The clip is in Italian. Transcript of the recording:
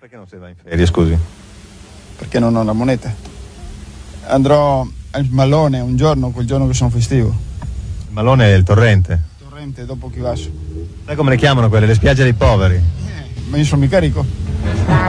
Perché non si va in ferie, scusi? Perché non ho la moneta. Andrò al Malone un giorno, quel giorno che sono festivo. Il Malone è il torrente. Torrente, dopo Chivasso. Sai come le chiamano quelle? Le spiagge dei poveri. Ma io sono mica ricco.